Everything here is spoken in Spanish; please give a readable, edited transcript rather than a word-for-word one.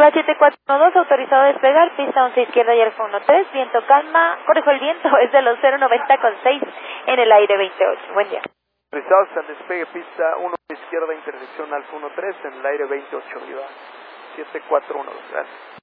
Arriba 7412, autorizado a despegar, pista 11 izquierda y Alfa 13, viento calma, corrijo el viento, es de los 090,6 en el aire 28. Buen día. Autorizados al despegue, pista 1 izquierda, intersección Alfa 13 en el aire 28, arriba 7412, gracias.